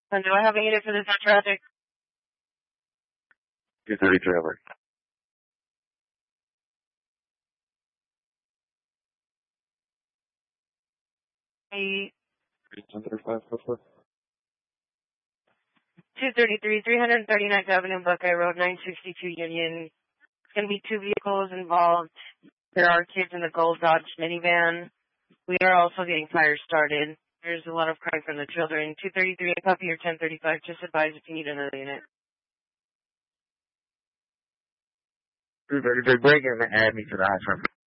And do I have a unit for this traffic? 233 over. Hey, 1035, go for it. 233, 339th Avenue, Buckeye Road, 962 Union. It's going to be 2 vehicles involved. There are kids in the gold Dodge minivan. We are also getting fires started. There's a lot of crying from the children. 233, a copy or 1035. Just advise if you need another unit. 233, break in and add me to the high front.